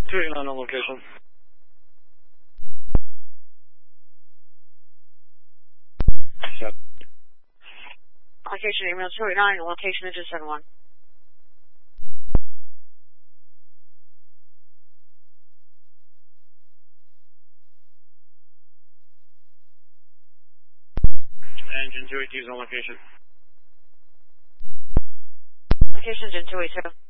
289 on location. Yep. Location email 289, location engine 71. Engine 280 is on location. Location engine 282.